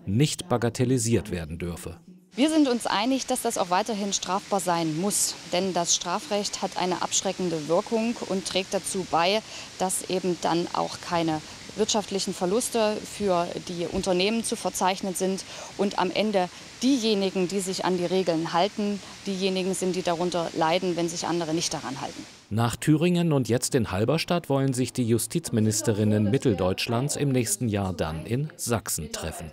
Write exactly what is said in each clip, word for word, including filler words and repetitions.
nicht bagatellisiert werden dürfe. Wir sind uns einig, dass das auch weiterhin strafbar sein muss. Denn das Strafrecht hat eine abschreckende Wirkung und trägt dazu bei, dass eben dann auch keine wirtschaftlichen Verluste für die Unternehmen zu verzeichnen sind und am Ende diejenigen, die sich an die Regeln halten, diejenigen sind, die darunter leiden, wenn sich andere nicht daran halten. Nach Thüringen und jetzt in Halberstadt wollen sich die Justizministerinnen Mitteldeutschlands im nächsten Jahr dann in Sachsen treffen.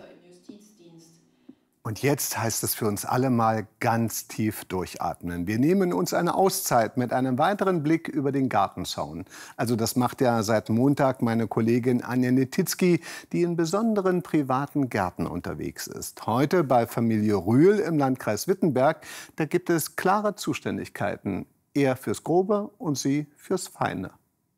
Und jetzt heißt es für uns alle mal ganz tief durchatmen. Wir nehmen uns eine Auszeit mit einem weiteren Blick über den Gartenzaun. Also das macht ja seit Montag meine Kollegin Anja Netitzky, die in besonderen privaten Gärten unterwegs ist. Heute bei Familie Rühl im Landkreis Wittenberg, da gibt es klare Zuständigkeiten. Er fürs Grobe und sie fürs Feine.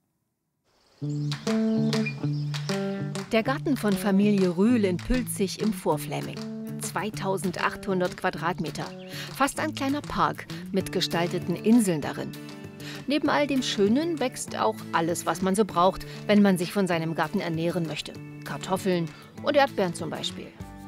Der Garten von Familie Rühl in Pülzig im Vorfläming. zweitausendachthundert Quadratmeter. Fast ein kleiner Park mit gestalteten Inseln darin. Neben all dem Schönen wächst auch alles, was man so braucht, wenn man sich von seinem Garten ernähren möchte. Kartoffeln und Erdbeeren zum Beispiel.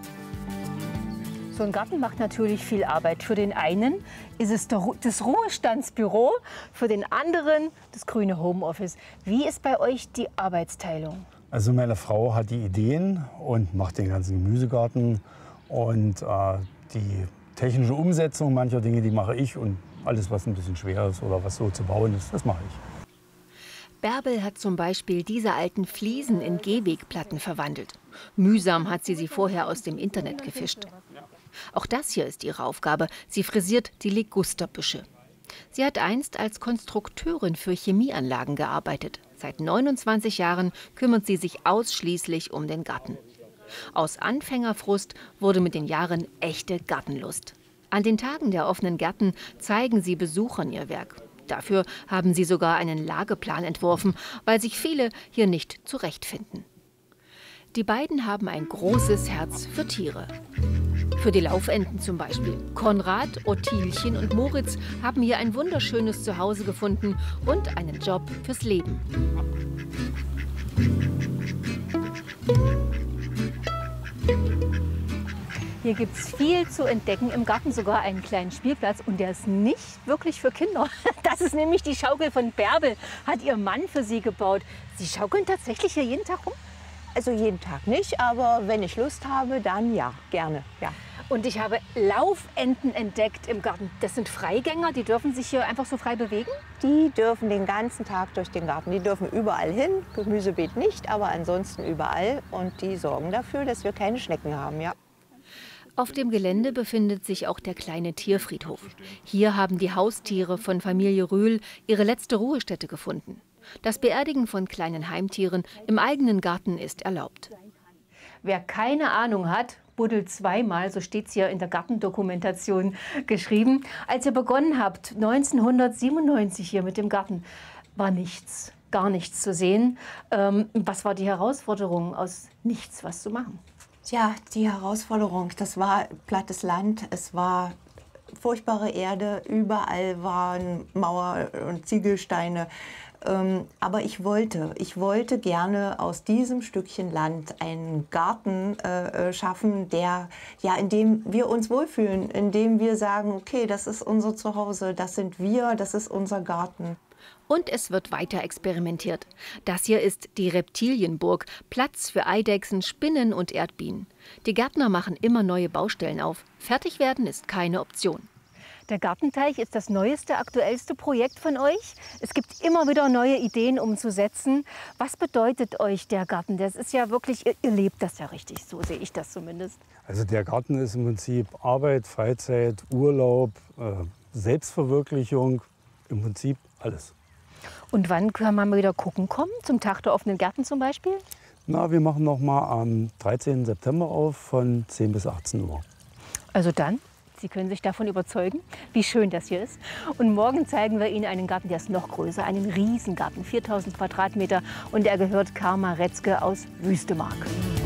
So ein Garten macht natürlich viel Arbeit. Für den einen ist es das Ruhestandsbüro, für den anderen das grüne Homeoffice. Wie ist bei euch die Arbeitsteilung? Also meine Frau hat die Ideen und macht den ganzen Gemüsegarten. Und äh, die technische Umsetzung mancher Dinge, die mache ich. Und alles, was ein bisschen schwer ist oder was so zu bauen ist, das mache ich. Bärbel hat zum Beispiel diese alten Fliesen in Gehwegplatten verwandelt. Mühsam hat sie sie vorher aus dem Internet gefischt. Auch das hier ist ihre Aufgabe. Sie frisiert die Ligusterbüsche. Sie hat einst als Konstrukteurin für Chemieanlagen gearbeitet. Seit neunundzwanzig Jahren kümmert sie sich ausschließlich um den Garten. Aus Anfängerfrust wurde mit den Jahren echte Gartenlust. An den Tagen der offenen Gärten zeigen sie Besuchern ihr Werk. Dafür haben sie sogar einen Lageplan entworfen, weil sich viele hier nicht zurechtfinden. Die beiden haben ein großes Herz für Tiere. Für die Laufenten zum Beispiel. Konrad, Ottilchen und Moritz haben hier ein wunderschönes Zuhause gefunden und einen Job fürs Leben. Hier gibt es viel zu entdecken, im Garten sogar einen kleinen Spielplatz und der ist nicht wirklich für Kinder. Das ist nämlich die Schaukel von Bärbel, hat ihr Mann für sie gebaut. Sie schaukeln tatsächlich hier jeden Tag rum? Also jeden Tag nicht, aber wenn ich Lust habe, dann ja, gerne. Ja. Und ich habe Laufenten entdeckt im Garten. Das sind Freigänger, die dürfen sich hier einfach so frei bewegen? Die dürfen den ganzen Tag durch den Garten. Die dürfen überall hin, Gemüsebeet nicht, aber ansonsten überall. Und die sorgen dafür, dass wir keine Schnecken haben, ja. Auf dem Gelände befindet sich auch der kleine Tierfriedhof. Hier haben die Haustiere von Familie Rühl ihre letzte Ruhestätte gefunden. Das Beerdigen von kleinen Heimtieren im eigenen Garten ist erlaubt. Wer keine Ahnung hat, buddelt zweimal, so steht es hier in der Gartendokumentation geschrieben. Als ihr begonnen habt, neunzehnhundertsiebenundneunzig hier mit dem Garten, war nichts, gar nichts zu sehen. Ähm, was war die Herausforderung, aus nichts was zu machen? Tja, die Herausforderung, das war plattes Land, es war furchtbare Erde, überall waren Mauer und Ziegelsteine. Ähm, aber ich wollte, ich wollte gerne aus diesem Stückchen Land einen Garten äh, schaffen, der, ja, in dem wir uns wohlfühlen, in dem wir sagen, okay, das ist unser Zuhause, das sind wir, das ist unser Garten. Und es wird weiter experimentiert. Das hier ist die Reptilienburg, Platz für Eidechsen, Spinnen und Erdbienen. Die Gärtner machen immer neue Baustellen auf. Fertig werden ist keine Option. Der Gartenteich ist das neueste, aktuellste Projekt von euch. Es gibt immer wieder neue Ideen umzusetzen. Was bedeutet euch der Garten? Das ist ja wirklich, ihr, ihr lebt das ja richtig, so sehe ich das zumindest. Also der Garten ist im Prinzip Arbeit, Freizeit, Urlaub, äh, Selbstverwirklichung, im Prinzip alles. Und wann kann man mal wieder gucken kommen? Zum Tag der offenen Gärten zum Beispiel? Na, wir machen noch mal am dreizehnten September auf von zehn bis achtzehn Uhr. Also dann, Sie können sich davon überzeugen, wie schön das hier ist. Und morgen zeigen wir Ihnen einen Garten, der ist noch größer, einen Riesengarten, viertausend Quadratmeter. Und er gehört Karma Retzke aus Wüstemark.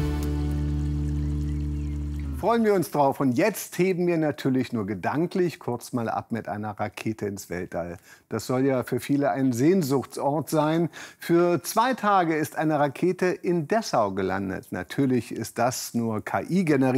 Freuen wir uns drauf. Und jetzt heben wir natürlich nur gedanklich kurz mal ab mit einer Rakete ins Weltall. Das soll ja für viele ein Sehnsuchtsort sein. Für zwei Tage ist eine Rakete in Dessau gelandet. Natürlich ist das nur K I generiert.